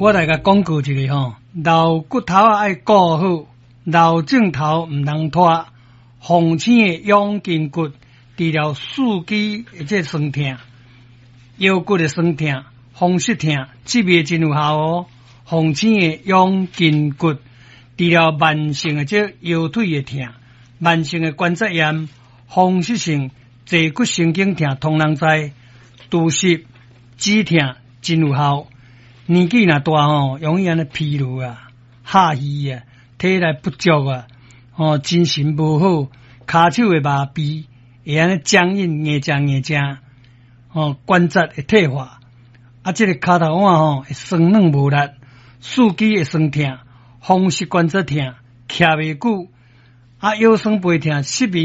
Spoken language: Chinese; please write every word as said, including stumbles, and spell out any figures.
我来甲广告一个吼，老骨头啊爱顾好，老镜头毋通拖。红星的养筋骨，治疗四肢或者酸痛、腰骨的酸痛、风湿痛，这味真有效哦。红星的养筋骨，治疗慢性的这腰腿的痛、慢性的关节炎、风湿性坐骨神经痛，通人知。拄湿、止痛真有效。年纪若大吼，容易安尼疲劳啊、下虚啊、体力不足啊。哦，精神无好，骹手会麻痹，会安尼僵硬、硬正硬正，哦，关节会退化，啊，这个骹头腕吼会酸软无力，四肢会酸痛，风湿关节痛，徛袂久，啊，腰酸背痛，失眠。